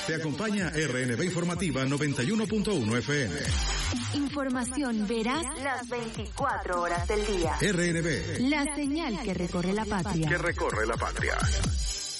Te acompaña RNB Informativa 91.1 FM. Información veraz las 24 horas del día. RNB. La señal que recorre la patria. Que recorre la patria.